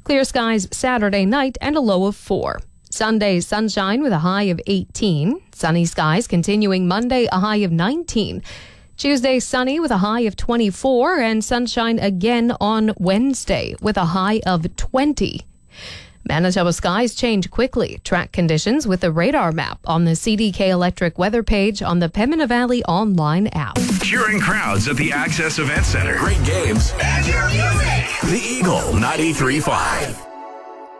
Clear skies Saturday night and a low of 4. Sunday, sunshine with a high of 18. Sunny skies continuing Monday, a high of 19. Tuesday, sunny with a high of 24. And sunshine again on Wednesday with a high of 20. Manitoba skies change quickly. Track conditions with the radar map on the CDK Electric weather page on the Pembina Valley online app. Cheering crowds at the Access Event Center. Great games. And your music. The Eagle 93.5.